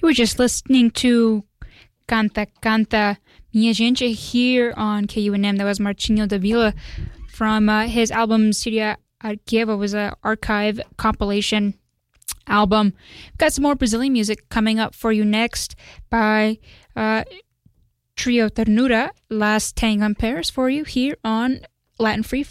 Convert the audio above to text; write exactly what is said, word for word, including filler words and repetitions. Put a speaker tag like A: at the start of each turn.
A: We're just listening to Canta Canta Minha Gente here on K U N M. That was Martinho Davila from uh, his album Syria Arquivo. It was an archive compilation album. We've got some more Brazilian music coming up for you next by uh, Trio Ternura, Last Tango in Paris for you here on Latin Free